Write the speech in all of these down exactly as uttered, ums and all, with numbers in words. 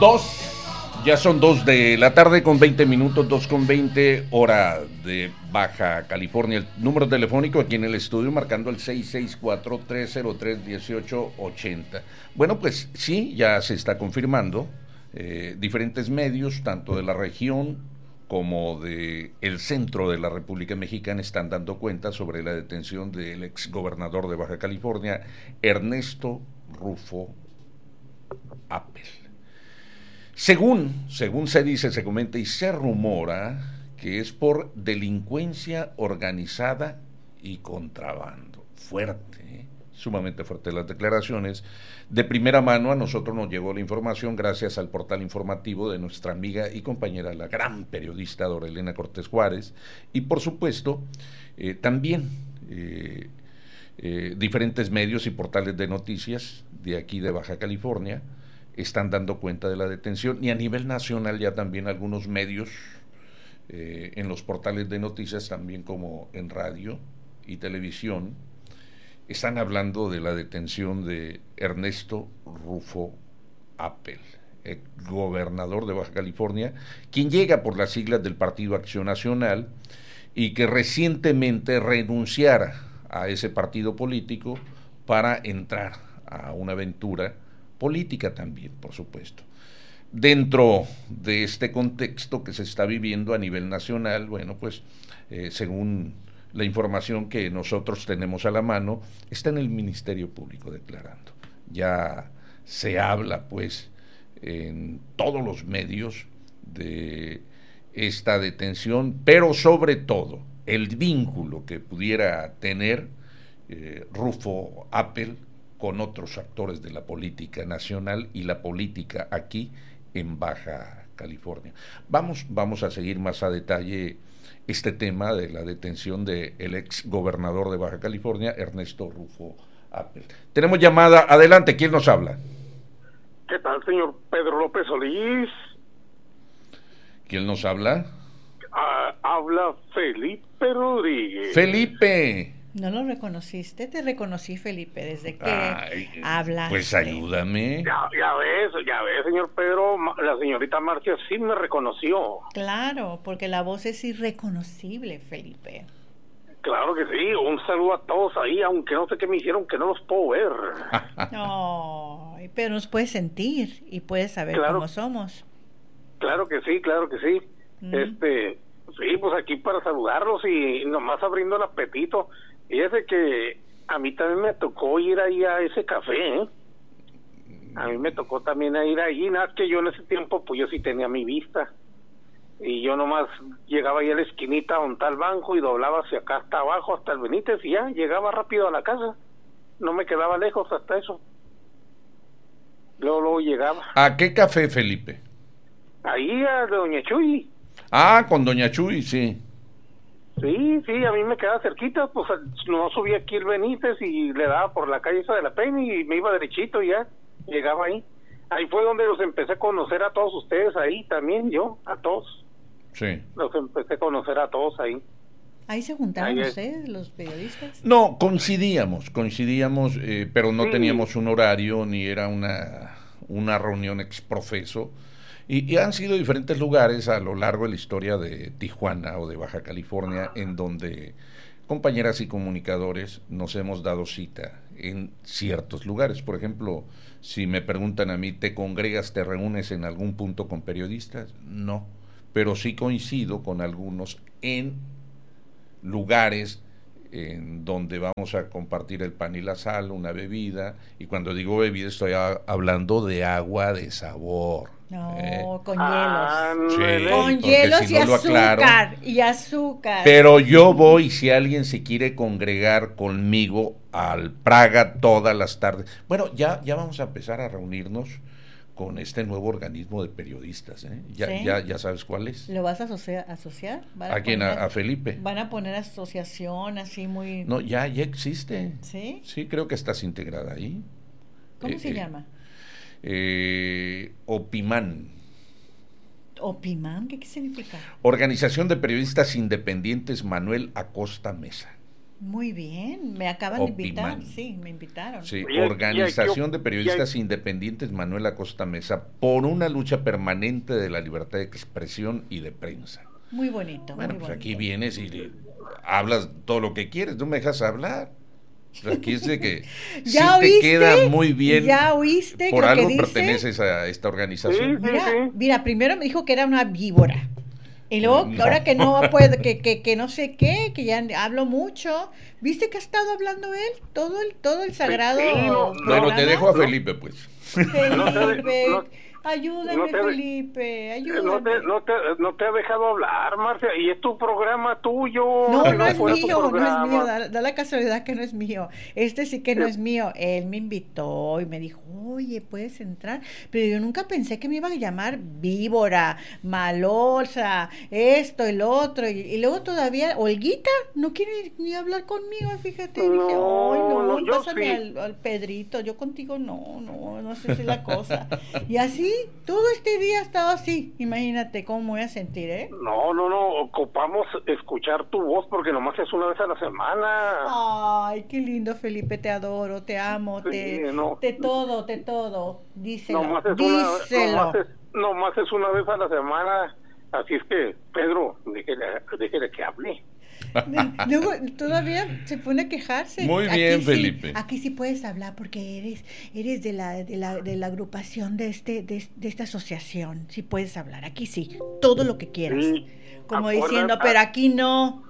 Dos, ya son dos de la tarde con veinte minutos, dos con veinte, hora de Baja California. El número telefónico aquí en el estudio marcando el seis seis cuatro, tres cero tres, uno ocho ocho cero. Bueno, pues sí, ya se está confirmando. Eh, diferentes medios, tanto de la región como de el centro de la República Mexicana, están dando cuenta sobre la detención del exgobernador de Baja California, Ernesto Rufo Appel. Según, según se dice, se comenta y se rumora que es por delincuencia organizada y contrabando. Fuerte, ¿eh? Sumamente fuerte las declaraciones. De primera mano a nosotros nos llegó la información gracias al portal informativo de nuestra amiga y compañera, la gran periodista Dorelena Cortés Juárez, y por supuesto eh, también eh, eh, diferentes medios y portales de noticias de aquí de Baja California están dando cuenta de la detención, y a nivel nacional ya también algunos medios eh, en los portales de noticias, también como en radio y televisión, están hablando de la detención de Ernesto Rufo Appel, el gobernador de Baja California, quien llega por las siglas del Partido Acción Nacional y que recientemente renunciara a ese partido político para entrar a una aventura política también, por supuesto. Dentro de este contexto que se está viviendo a nivel nacional, bueno, pues eh, según la información que nosotros tenemos a la mano, está en el Ministerio Público declarando. Ya se habla, pues, en todos los medios de esta detención, pero sobre todo el vínculo que pudiera tener eh, Rufo Appel con otros actores de la política nacional y la política aquí en Baja California. Vamos, vamos a seguir más a detalle este tema de la detención del ex gobernador de Baja California, Ernesto Rufo Appel. Tenemos llamada, adelante, ¿quién nos habla? ¿Qué tal, señor Pedro López Solís? ¿Quién nos habla? Ah, habla Felipe Rodríguez. Felipe. ¿No lo reconociste? Te reconocí, Felipe, desde que Ay, hablaste. Pues ayúdame. Ya, ya ves, ya ves, señor Pedro, la señorita Marcia sí me reconoció. Claro, porque la voz es irreconocible, Felipe. Claro que sí, un saludo a todos ahí, aunque no sé qué me hicieron, que no los puedo ver. No, pero nos puedes sentir y puedes saber claro, cómo somos. Claro que sí, claro que sí. Mm. Este, sí, pues aquí para saludarlos y nomás abriendo el apetito. Fíjese que a mí también me tocó ir ahí a ese café, ¿eh? A mí me tocó también ir allí, nada que yo en ese tiempo, pues yo sí tenía mi vista. Y yo nomás llegaba ahí a la esquinita donde está el banco y doblaba hacia acá hasta abajo, hasta el Benítez, y ya llegaba rápido a la casa. No me quedaba lejos hasta eso. Luego, luego llegaba. ¿A qué café, Felipe? Ahí a Doña Chuy. Ah, con Doña Chuy, sí. Sí, sí, a mí me quedaba cerquita, pues no subía aquí el Benítez y le daba por la calle esa de la Peña y me iba derechito y ya, llegaba ahí. Ahí fue donde los empecé a conocer a todos ustedes ahí también, yo, a todos. Sí. Los empecé a conocer a todos ahí. ¿Ahí se juntaban ahí ustedes, los periodistas? No, coincidíamos, coincidíamos, eh, pero no sí. teníamos un horario ni era una, una reunión exprofeso. Y, y han sido diferentes lugares a lo largo de la historia de Tijuana o de Baja California en donde compañeras y comunicadores nos hemos dado cita en ciertos lugares. Por ejemplo, si me preguntan a mí, ¿te congregas, te reúnes en algún punto con periodistas? No, pero sí coincido con algunos en lugares en donde vamos a compartir el pan y la sal, una bebida, y cuando digo bebida estoy a, hablando de agua de sabor. No, ¿eh? con Ah, hielos. Sí, con hielos si y no lo azúcar. aclaro, y azúcar. Pero yo voy, si alguien se quiere congregar conmigo, al Praga todas las tardes. Bueno, ya, ya vamos a empezar a reunirnos con este nuevo organismo de periodistas, ¿eh? Ya, ¿sí? ya, ya sabes cuál es. ¿Lo vas a asociar? asociar? ¿Van a, ¿A quién? A, a Felipe. ¿Van a poner asociación así muy...? No, ya, ya existe. ¿Sí? Sí, creo que estás integrada ahí. ¿Cómo eh, se eh, llama? Eh, Opimán. ¿Opimán? ¿Qué, qué significa? Organización de Periodistas Independientes Manuel Acosta Mesa. Muy bien, me acaban O de invitar, Piman. sí, me invitaron. Sí, Y hay- Organización y hay- de Periodistas Independientes Manuel Acosta Mesa, por una lucha permanente de la libertad de expresión y de prensa. Muy bonito, Bueno, muy pues bonito. aquí vienes y le- hablas todo lo que quieres, no me dejas hablar. Aquí es de que sí ¿Ya te oíste? queda muy bien. ¿Ya oíste Por lo que algo dice? perteneces a esta Sí, organización. sí, Mira, sí. mira, primero me dijo que era una víbora. Y luego, No. ahora que no puedo, que, que, que no sé qué, que ya hablo mucho. ¿Viste que ha estado hablando él? Todo el, todo el sagrado Sí, no, no. Bueno, te programa. dejo a No. Felipe, pues. No te de- Felipe, no- ayúdame, no te de- Felipe, ayúdame. No te, no, te, no te ha dejado hablar, Marcia, y es tu programa tuyo. No, si no es fuera tu mío, no es programa. mío, da, da la casualidad que no es mío. Este sí que no es mío. Él me invitó y me dijo, oye, puedes entrar. Pero yo nunca pensé que me iba a llamar víbora, malosa, esto, el otro. Y, y luego todavía, Olguita no quiere ni hablar conmigo, fíjate. Y dije, No, ay, no, no, yo pásame sí. al, al Pedrito. Yo contigo no, no, no sé si es la cosa. Y así, todo este día ha estado así. Imagínate cómo me voy a sentir, ¿eh? No, no, no, ocupamos escuchar tu voz porque nomás es una vez a la semana. Ay, qué lindo, Felipe, te adoro, te amo, Sí, te, no. te todo, te todo. Díselo, Nomás es, una, díselo. nomás, es, nomás es una vez a la semana. Así es que, Pedro, déjele, déjele que hable. Luego todavía se pone a quejarse. Muy Aquí bien, sí, Felipe. aquí sí puedes hablar porque eres eres de la de la, de la agrupación de este de, de esta asociación. Sí puedes hablar. Aquí sí, todo lo que quieras. Sí, Como acuerda- diciendo, pero aquí no.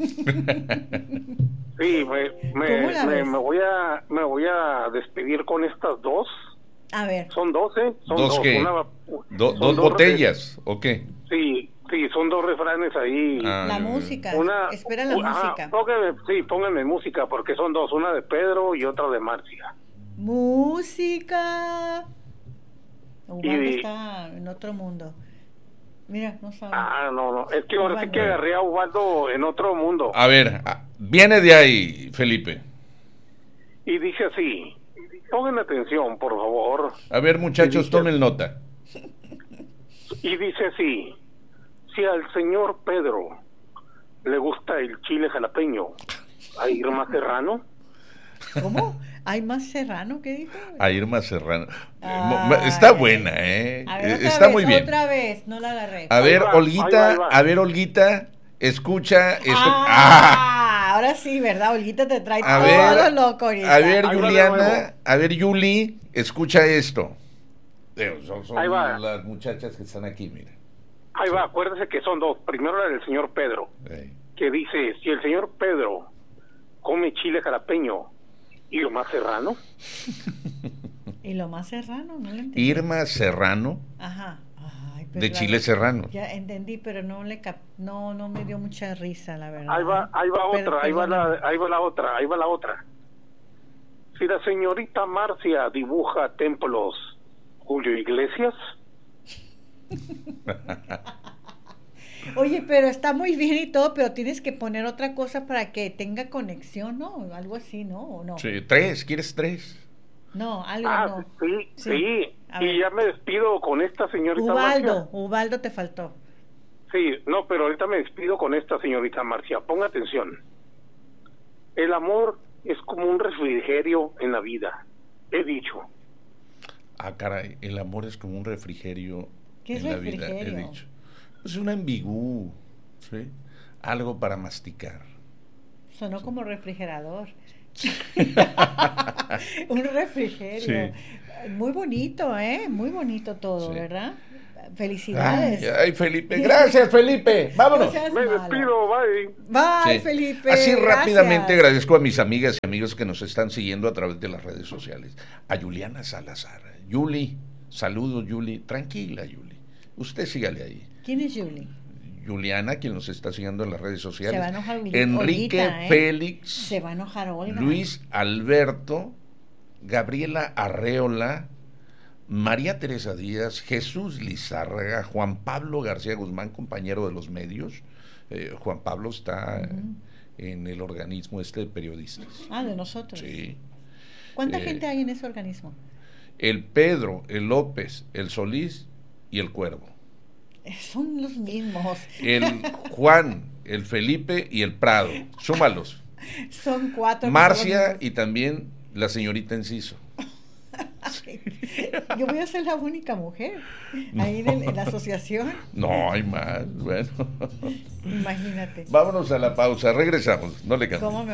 Sí, me, me, ¿Cómo la me, ves? me voy a me voy a despedir con estas dos. A ver. Son dos, ¿eh? Son ¿Dos dos. qué? Una- Do- son ¿Dos dos botellas o qué? Sí, sí, son dos refranes ahí. Ah, La yo- música. Una, Espera la u- ajá, música. póngame, sí, pónganme música porque son dos, una de Pedro y otra de Marcia. Música. Ubaldo Y- está en otro mundo. Mira, no sabe. Ah, no, no, es que ahora sí Ubaldo. que agarré a Ubaldo en otro mundo. A ver, ah, viene de ahí, Felipe. Y dice así, pongan atención, por favor. A ver, muchachos, Sí, tomen nota. Y dice así, si al señor Pedro le gusta el chile jalapeño, ¿a Irma Serrano? ¿Cómo? ¿Hay más Serrano? ¿Qué dijo? A Irma Serrano. Ay. Está buena, ¿eh? A ver, otra Está vez, muy bien. Otra vez, no la agarré. A Ahí ver, va, ahí va, Olguita, ahí va. a ver, Olguita, escucha esto. Ah, ¡Ah! ahora sí, ¿verdad? Olguita te trae A todo ver, loco ahorita. a ver, Ahí va de Juliana, nuevo. a ver, Yuli, escucha esto. Digo, Son, son Ahí va. las muchachas que están aquí, mira. Ahí va, acuérdese que son dos. Primero la del señor Pedro, Ey. que dice, si el señor Pedro come chile jalapeño, ¿Irma Serrano? Y lo más Serrano, no lo entendí. Irma Serrano, Ajá. Ay, pero de la- Chile Serrano. Ya entendí, pero no le cap- no no me dio mucha risa, la verdad. Ahí va, ahí va Per- otra, ahí va la, perdóname. ahí va la otra, ahí va la otra. Si la señorita Marcia dibuja templos, Julio Iglesias, Oye, pero está muy bien y todo, pero tienes que poner otra cosa para que tenga conexión, ¿no? Algo así, ¿no? ¿O no? Sí, tres, ¿quieres tres? No, algo ah, no. sí, Sí. sí, A ver. y ya me despido con esta señorita Ubaldo, Marcia. Ubaldo te faltó. Sí, no, pero ahorita me despido con esta señorita Marcia. Ponga atención. El amor es como un refrigerio en la vida. He dicho. Ah, caray, el amor es como un refrigerio ¿Qué es en la vida, refrigerio? he dicho. Es un ambigú, ¿sí? Algo para masticar. Sonó como refrigerador. Un refrigerio. Muy bonito, ¿eh? Muy bonito todo, Sí. ¿verdad? Ay, Felicidades. ay, Felipe, gracias, Felipe. Vámonos. No seas Me malo. despido, bye. Bye, Sí. Felipe. Así rápidamente gracias. agradezco a mis amigas y amigos que nos están siguiendo a través de las redes sociales. A Juliana Salazar. Yuli, saludos, Yuli. Tranquila, Yuli. Usted sígale ahí. ¿Quién es Julie? Juliana, quien nos está siguiendo en las redes sociales. Se va a enojar Ol- Enrique Olguita, ¿eh? Félix, Se va a enojar Olga. Luis Alberto, Gabriela Arreola, María Teresa Díaz, Jesús Lizárraga, Juan Pablo García Guzmán, compañero de los medios. Eh, Juan Pablo está Ujú. en el organismo este de periodistas. Ah, de nosotros. Sí. ¿Cuánta Eh, gente hay en ese organismo? El Pedro, el López, el Solís y el Cuervo. Eh, Son los mismos. El Juan, el Felipe y el Prado. Súmalos. Son cuatro. Marcia y también la señorita Enciso. Yo voy a ser la única mujer ahí no. en, en la asociación. No, hay más, bueno. Imagínate. Vámonos a la pausa, regresamos, no le cambies.